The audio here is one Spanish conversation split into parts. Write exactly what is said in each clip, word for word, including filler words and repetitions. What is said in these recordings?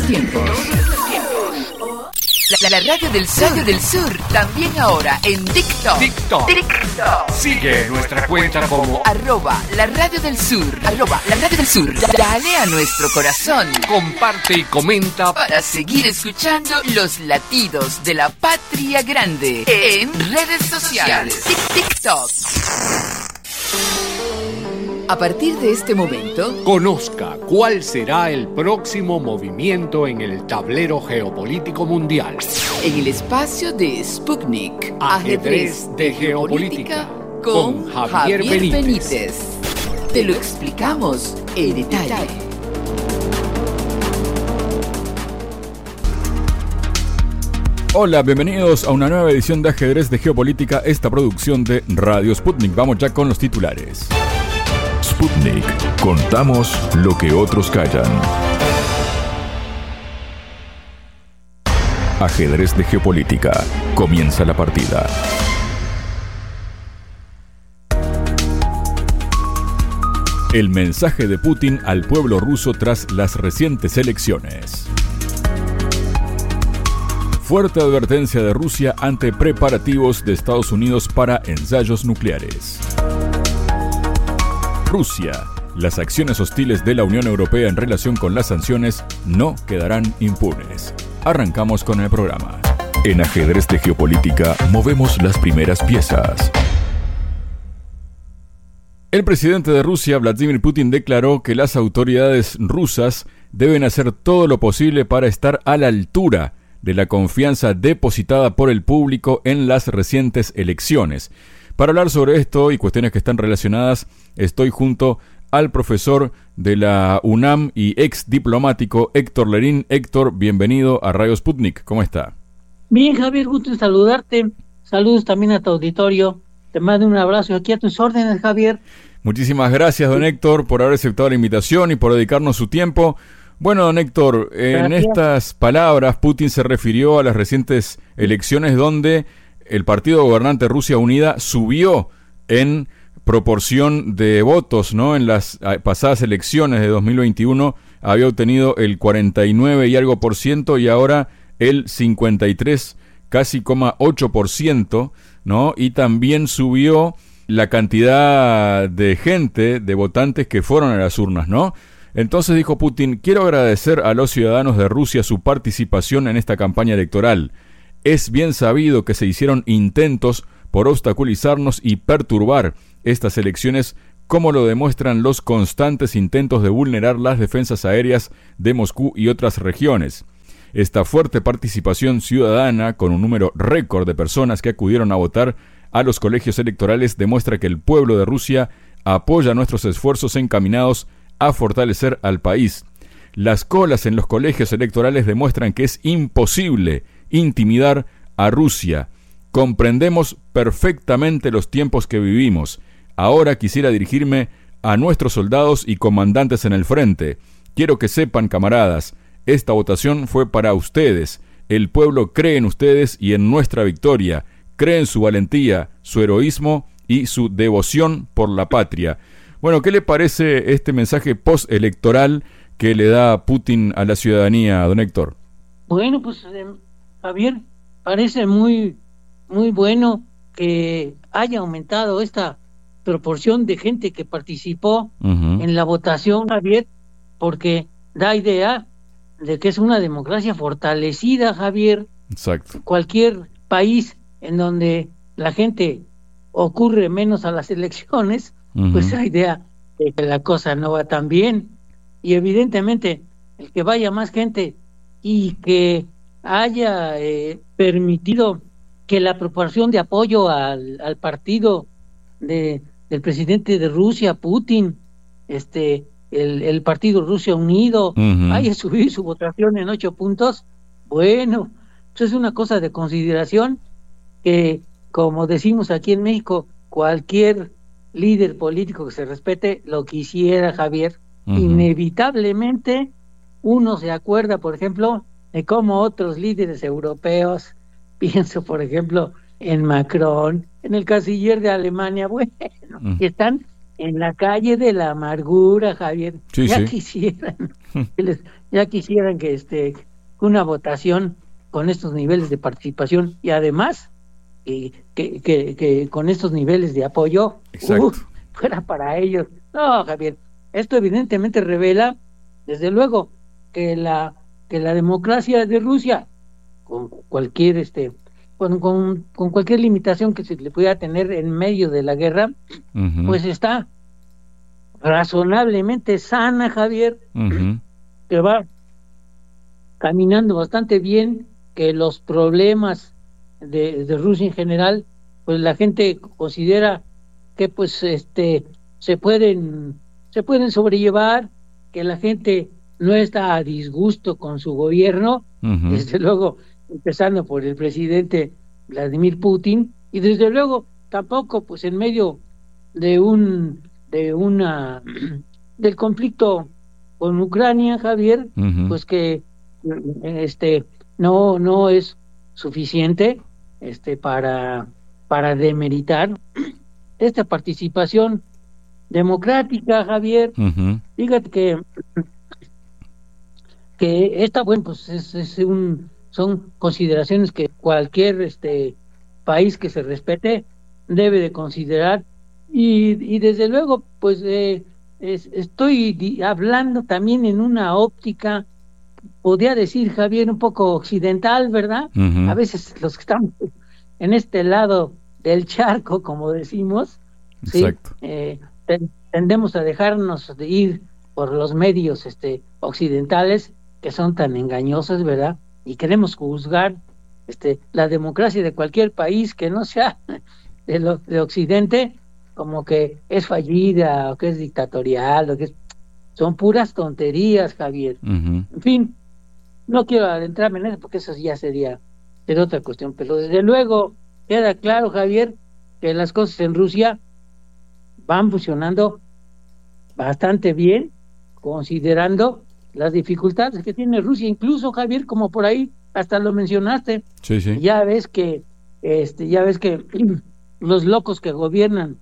tiempos. La, la radio del sur, radio del sur, también ahora en TikTok. TikTok. TikTok. Sigue nuestra cuenta como arroba la radio del sur. Arroba la radio del sur. Dale a nuestro corazón. Comparte y comenta para seguir escuchando los latidos de la patria grande en redes sociales. TikTok. A partir de este momento, conozca cuál será el próximo movimiento en el tablero geopolítico mundial. En el espacio de Sputnik, Ajedrez de Geopolítica, con Javier, Javier Benítez. Benítez. Te lo explicamos en detalle. Hola, bienvenidos a una nueva edición de Ajedrez de Geopolítica, esta producción de Radio Sputnik. Vamos ya con los titulares. Sputnik. Contamos lo que otros callan. Ajedrez de Geopolítica. Comienza la partida. El mensaje de Putin al pueblo ruso tras las recientes elecciones. Fuerte advertencia de Rusia ante preparativos de Estados Unidos para ensayos nucleares. Rusia. Las acciones hostiles de la Unión Europea en relación con las sanciones no quedarán impunes. Arrancamos con el programa. En Ajedrez de Geopolítica movemos las primeras piezas. El presidente de Rusia, Vladimir Putin, declaró que las autoridades rusas deben hacer todo lo posible para estar a la altura de la confianza depositada por el público en las recientes elecciones. Para hablar sobre esto y cuestiones que están relacionadas, estoy junto al profesor de la UNAM y ex diplomático Héctor Lerín. Héctor, bienvenido a Radio Sputnik. ¿Cómo está? Bien, Javier, gusto en saludarte. Saludos también a tu auditorio. Te mando un abrazo aquí a tus órdenes, Javier. Muchísimas gracias, don Héctor, por haber aceptado la invitación y por dedicarnos su tiempo. Bueno, don Héctor, en gracias. Estas palabras, Putin se refirió a las recientes elecciones donde el partido gobernante Rusia Unida subió en proporción de votos, ¿no? En las pasadas elecciones de dos mil veintiuno había obtenido el cuarenta y nueve y algo por ciento y ahora el cincuenta y tres, casi coma ocho por ciento, ¿no? Y también subió la cantidad de gente, de votantes que fueron a las urnas, ¿no? Entonces dijo Putin: quiero agradecer a los ciudadanos de Rusia su participación en esta campaña electoral. Es bien sabido que se hicieron intentos por obstaculizarnos y perturbar estas elecciones, como lo demuestran los constantes intentos de vulnerar las defensas aéreas de Moscú y otras regiones. Esta fuerte participación ciudadana, con un número récord de personas que acudieron a votar a los colegios electorales, demuestra que el pueblo de Rusia apoya nuestros esfuerzos encaminados a fortalecer al país. Las colas en los colegios electorales demuestran que es imposible intimidar a Rusia. Comprendemos perfectamente los tiempos que vivimos. Ahora quisiera dirigirme a nuestros soldados y comandantes en el frente. Quiero que sepan, camaradas, esta votación fue para ustedes. El pueblo cree en ustedes y en nuestra victoria. Cree en su valentía, su heroísmo y su devoción por la patria. Bueno, ¿qué le parece este mensaje postelectoral que le da Putin a la ciudadanía, don Héctor? Bueno, pues eh, Javier, parece muy, muy bueno que haya aumentado esta proporción de gente que participó uh-huh. en la votación, Javier, porque da idea de que es una democracia fortalecida, Javier. Exacto. Cualquier país en donde la gente ocurre menos a las elecciones, uh-huh. pues da idea de que la cosa no va tan bien. Y evidentemente, el que vaya más gente y que haya eh, permitido que la proporción de apoyo al, al partido de, del presidente de Rusia, Putin, este el, el partido Rusia Unido, uh-huh. haya subido su votación en ocho puntos, bueno, pues es una cosa de consideración que, como decimos aquí en México, cualquier líder político que se respete lo quisiera, Javier. Uh-huh. Inevitablemente uno se acuerda, por ejemplo, de cómo otros líderes europeos, pienso por ejemplo en Macron, en el canciller de Alemania, bueno, uh-huh. que están en la calle de la amargura, Javier. Sí, ya sí. quisieran, que les- ya quisieran que este una votación con estos niveles de participación y además eh, que, que, que con estos niveles de apoyo Exacto. uf, fuera para ellos. No, Javier, esto evidentemente revela, desde luego, que la que la democracia de Rusia, con cualquier este con, con, con cualquier limitación que se le pudiera tener en medio de la guerra, Ujú, pues está razonablemente sana, Javier, ujú, que va caminando bastante bien, que los problemas de, de Rusia en general, pues la gente considera que pues este se pueden se pueden sobrellevar, que la gente no está a disgusto con su gobierno, ujú. desde luego empezando por el presidente Vladimir Putin, y desde luego tampoco pues en medio de un de una del conflicto con Ucrania, Javier, Ujú. pues que este no no es suficiente este para para demeritar esta participación democrática, Javier. Ujú. Fíjate que que esta bueno pues es, es un son consideraciones que cualquier este país que se respete debe de considerar y, y desde luego pues eh, es- estoy di- hablando también en una óptica, podría decir Javier, un poco occidental, ¿verdad? Ujú. A veces los que estamos en este lado del charco, como decimos, sí, Exacto. eh, ten- tendemos a dejarnos de ir por los medios este occidentales que son tan engañosos, ¿verdad? Y queremos juzgar este la democracia de cualquier país que no sea de lo de Occidente como que es fallida o que es dictatorial o que es- son puras tonterías, Javier. Ujú. En fin, no quiero adentrarme en eso porque eso ya sería, sería otra cuestión, pero desde luego queda claro, Javier, que las cosas en Rusia van funcionando bastante bien, considerando las dificultades que tiene Rusia, incluso Javier, como por ahí hasta lo mencionaste, Sí, sí. ya ves que este ya ves que los locos que gobiernan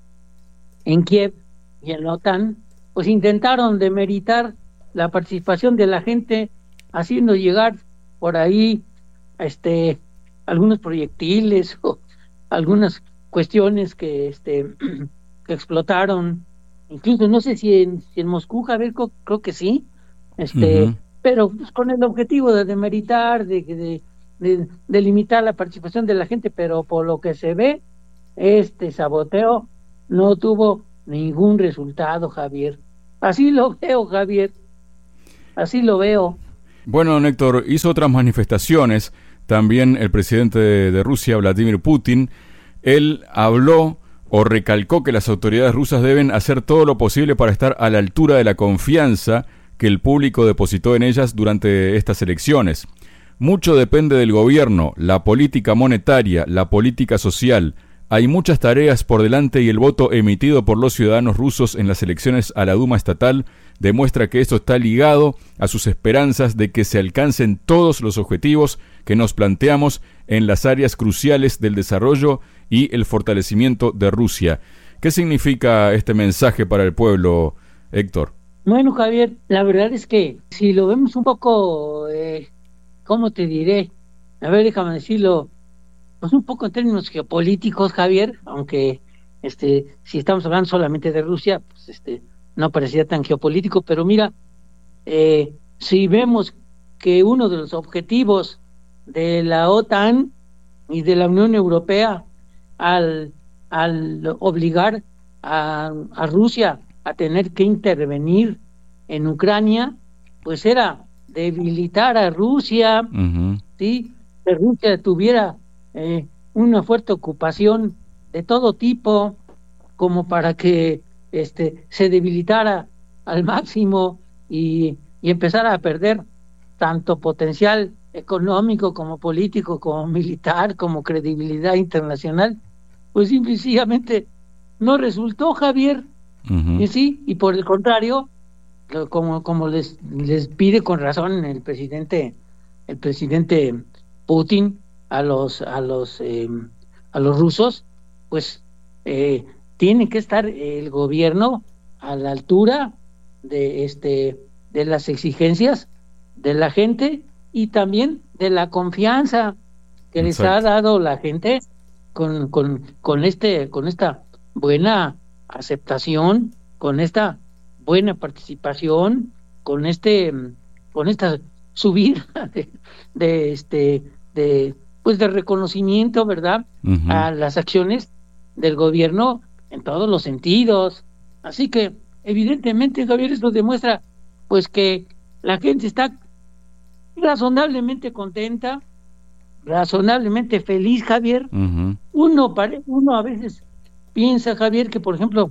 en Kiev y en la OTAN, pues intentaron demeritar la participación de la gente, haciendo llegar por ahí este algunos proyectiles o algunas cuestiones que este que explotaron, incluso no sé si en, si en Moscú, Javier, creo, creo que sí, este, Ujú. pero pues, con el objetivo de demeritar, de, de, de, de limitar la participación de la gente, pero por lo que se ve, este saboteo no tuvo ningún resultado, Javier. Así lo veo, Javier, así lo veo. Bueno, don Héctor, hizo otras manifestaciones. También el presidente de, de Rusia, Vladimir Putin, él habló o recalcó que las autoridades rusas deben hacer todo lo posible para estar a la altura de la confianza que el público depositó en ellas durante estas elecciones. Mucho depende del gobierno, la política monetaria, la política social. Hay muchas tareas por delante y el voto emitido por los ciudadanos rusos en las elecciones a la Duma estatal demuestra que esto está ligado a sus esperanzas de que se alcancen todos los objetivos que nos planteamos en las áreas cruciales del desarrollo y el fortalecimiento de Rusia. ¿Qué significa este mensaje para el pueblo, Héctor? Bueno, Javier, la verdad es que si lo vemos un poco, eh, ¿cómo te diré? A ver, déjame decirlo, pues un poco en términos geopolíticos, Javier, aunque este, si estamos hablando solamente de Rusia, pues este, no parecía tan geopolítico, pero mira, eh, si vemos que uno de los objetivos de la OTAN y de la Unión Europea al, al obligar a, a Rusia a tener que intervenir en Ucrania, pues era debilitar a Rusia, Uh-huh. ¿sí? Que Rusia tuviera eh, una fuerte ocupación de todo tipo, como para que este se debilitara al máximo y, y empezara a perder tanto potencial económico como político, como militar, como credibilidad internacional, pues simplemente no resultó, Javier. Uh-huh. Y sí, y por el contrario, como como les les pide con razón el presidente el presidente Putin a los a los eh, a los rusos, pues eh, tiene que estar el gobierno a la altura de este de las exigencias de la gente y también de la confianza que les ha dado la gente con, con, con este con esta buena aceptación, con esta buena participación, con este con esta subida de, de este de pues de reconocimiento, ¿verdad? Uh-huh. A las acciones del gobierno en todos los sentidos. Así que evidentemente, Javier, esto demuestra pues que la gente está razonablemente contenta, razonablemente feliz, Javier. Uh-huh. Uno pare, uno a veces piensa, Javier, que por ejemplo,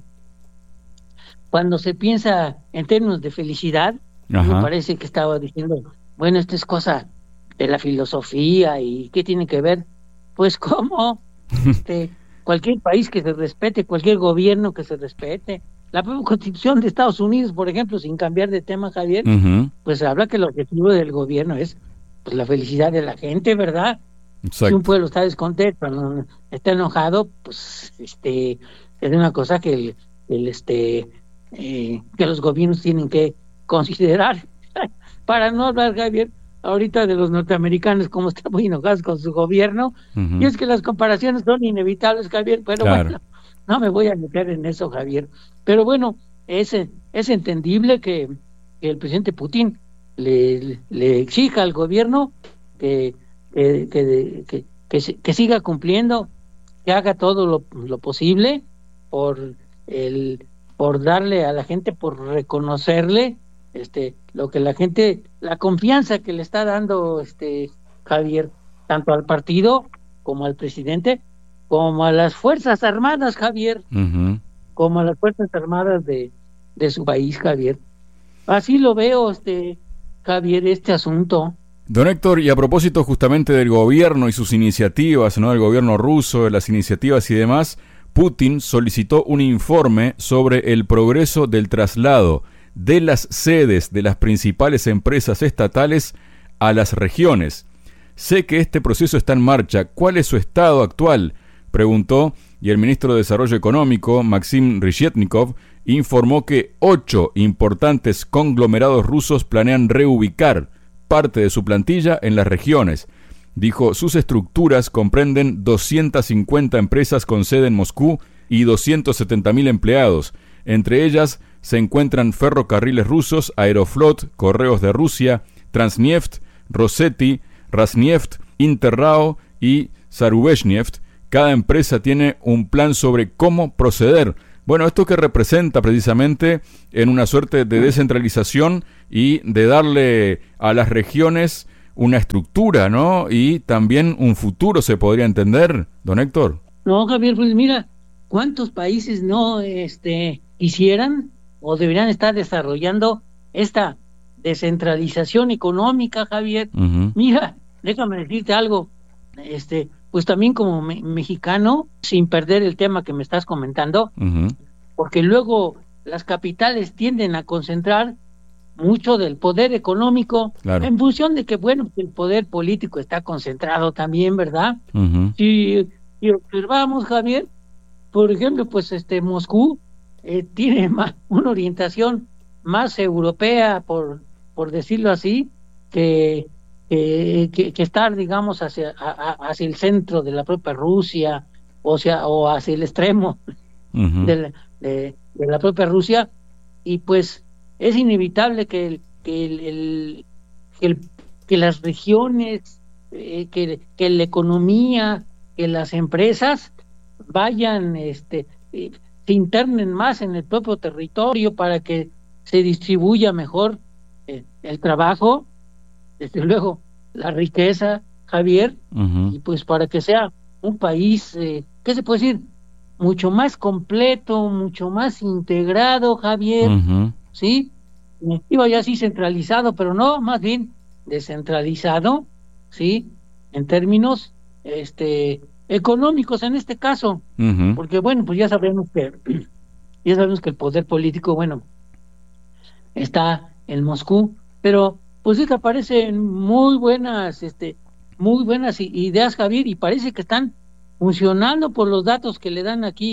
cuando se piensa en términos de felicidad, uh-huh. me parece que estaba diciendo, bueno, esto es cosa de la filosofía y ¿qué tiene que ver? Pues cómo este, cualquier país que se respete, cualquier gobierno que se respete, la propia Constitución de Estados Unidos, por ejemplo, sin cambiar de tema, Javier, uh-huh. pues habla que el objetivo del gobierno es pues la felicidad de la gente, ¿verdad? Exacto. Si un pueblo está descontento, no, está enojado, pues este es una cosa que el, el este eh, que los gobiernos tienen que considerar para no hablar, Javier, ahorita de los norteamericanos como están muy enojados con su gobierno, uh-huh. y es que las comparaciones son inevitables, Javier, pero claro. bueno, no me voy a meter en eso, Javier, pero bueno, es, es entendible que, que el presidente Putin le, le exija al gobierno que que, que, que, que, que siga cumpliendo, que haga todo lo, lo posible por el por darle a la gente, por reconocerle este lo que la gente, la confianza que le está dando este Javier, tanto al partido como al presidente, como a las Fuerzas Armadas, Javier, uh-huh. como a las Fuerzas Armadas de, de su país, Javier. Así lo veo, este Javier, este asunto. Don Héctor, y a propósito justamente del gobierno y sus iniciativas, ¿no? El gobierno ruso, de las iniciativas y demás, Putin solicitó un informe sobre el progreso del traslado de las sedes de las principales empresas estatales a las regiones. Sé que este proceso está en marcha. ¿Cuál es su estado actual?, preguntó, y el ministro de Desarrollo Económico, Maxim Reshetnikov, informó que ocho importantes conglomerados rusos planean reubicar parte de su plantilla en las regiones. Dijo, sus estructuras comprenden doscientas cincuenta empresas con sede en Moscú y doscientos setenta mil empleados. Entre ellas se encuentran ferrocarriles rusos, Aeroflot, Correos de Rusia, Transneft, Rosetti, Rasneft, Interrao y Zarubezhneft. Cada empresa tiene un plan sobre cómo proceder. Bueno, esto que representa precisamente en una suerte de descentralización y de darle a las regiones una estructura, ¿no? Y también un futuro, se podría entender, don Héctor. No, Javier, pues mira, ¿cuántos países no este quisieran o deberían estar desarrollando esta descentralización económica, Javier? Uh-huh. Mira, déjame decirte algo, este, pues también como me- mexicano, sin perder el tema que me estás comentando, uh-huh. porque luego las capitales tienden a concentrar mucho del poder económico, claro. en función de que, bueno, el poder político está concentrado también, ¿verdad? Uh-huh. Si, si observamos, Javier, por ejemplo, pues este Moscú eh, tiene más, una orientación más europea, por por decirlo así, que que, que, que estar, digamos, hacia a, hacia el centro de la propia Rusia, o sea, o hacia el extremo uh-huh. de, la, de, de la propia Rusia, y pues es inevitable que el, que el, el, que, el que las regiones, eh, que, que la economía, que las empresas vayan, este, eh, se internen más en el propio territorio para que se distribuya mejor eh, el trabajo, desde luego la riqueza, Javier, uh-huh. y pues para que sea un país, eh, ¿qué se puede decir? Mucho más completo, mucho más integrado, Javier, uh-huh. ¿sí? Iba ya así centralizado, pero no, más bien descentralizado, ¿sí? En términos este económicos en este caso, uh-huh. porque bueno, pues ya sabemos que ya sabemos que el poder político, bueno, está en Moscú, pero pues sí que aparecen muy buenas, este, muy buenas ideas, Javier, y parece que están funcionando por los datos que le dan aquí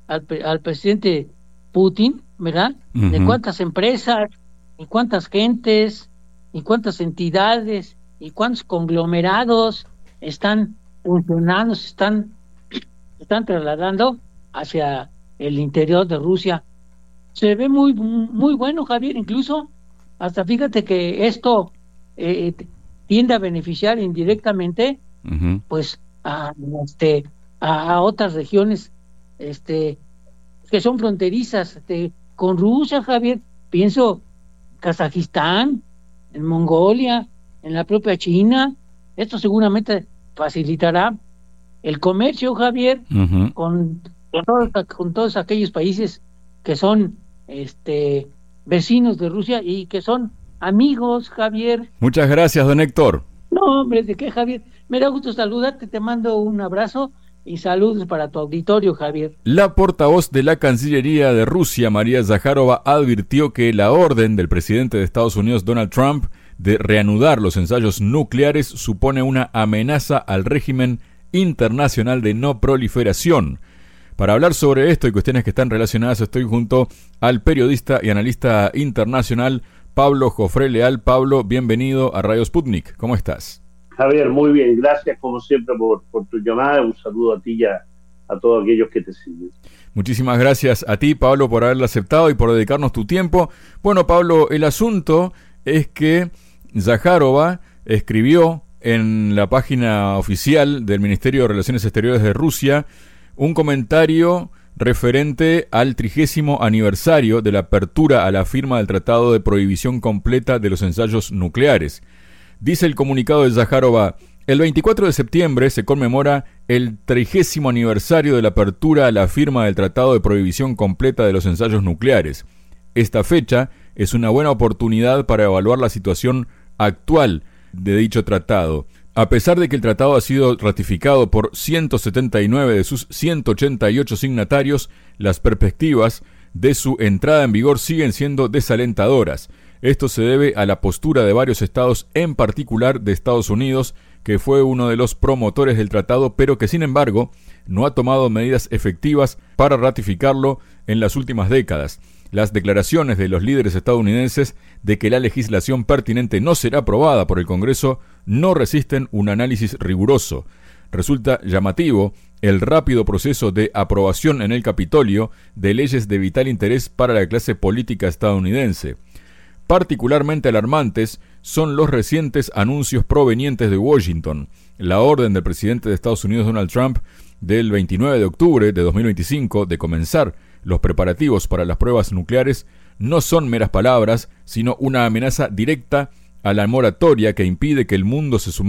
al, al presidente Putin, ¿verdad? Uh-huh. De cuántas empresas, y cuántas gentes, y cuántas entidades, y cuántos conglomerados están funcionando, se están, se están trasladando hacia el interior de Rusia. Se ve muy, muy bueno, Javier, incluso hasta fíjate que esto eh, tiende a beneficiar indirectamente, uh-huh. pues, a, este, a, a otras regiones, este, que son fronterizas, este, con Rusia, Javier. Pienso Kazajistán, en Mongolia, en la propia China. Esto seguramente facilitará el comercio, Javier, uh-huh. con, con, todos, con todos aquellos países que son este vecinos de Rusia y que son amigos, Javier. Muchas gracias, don Héctor. No, hombre, ¿de qué, Javier? Me da gusto saludarte, te mando un abrazo y saludos para tu auditorio, Javier. La portavoz de la Cancillería de Rusia, María Zakharova, advirtió que la orden del presidente de Estados Unidos, Donald Trump, de reanudar los ensayos nucleares supone una amenaza al régimen internacional de no proliferación. Para hablar sobre esto y cuestiones que están relacionadas, estoy junto al periodista y analista internacional Pablo Jofré Leal. Pablo, bienvenido a Radio Sputnik. ¿Cómo estás? Javier, muy bien. Gracias, como siempre, por, por tu llamada. Un saludo a ti y a, a todos aquellos que te siguen. Muchísimas gracias a ti, Pablo, por haberlo aceptado y por dedicarnos tu tiempo. Bueno, Pablo, el asunto es que Zakharova escribió en la página oficial del Ministerio de Relaciones Exteriores de Rusia un comentario referente al trigésimo aniversario de la apertura a la firma del Tratado de Prohibición Completa de los Ensayos Nucleares. Dice el comunicado de Zakharova: el veinticuatro de septiembre se conmemora el trigésimo aniversario de la apertura a la firma del Tratado de Prohibición Completa de los Ensayos Nucleares. Esta fecha es una buena oportunidad para evaluar la situación actual de dicho tratado. A pesar de que el tratado ha sido ratificado por ciento setenta y nueve de sus ciento ochenta y ocho signatarios, las perspectivas de su entrada en vigor siguen siendo desalentadoras. Esto se debe a la postura de varios estados, en particular de Estados Unidos, que fue uno de los promotores del tratado, pero que sin embargo no ha tomado medidas efectivas para ratificarlo en las últimas décadas. Las declaraciones de los líderes estadounidenses de que la legislación pertinente no será aprobada por el Congreso no resisten un análisis riguroso. Resulta llamativo el rápido proceso de aprobación en el Capitolio de leyes de vital interés para la clase política estadounidense. Particularmente alarmantes son los recientes anuncios provenientes de Washington. La orden del presidente de Estados Unidos, Donald Trump, del veintinueve de octubre de dos mil veinticinco de comenzar los preparativos para las pruebas nucleares no son meras palabras, sino una amenaza directa a la moratoria que impide que el mundo se sumerja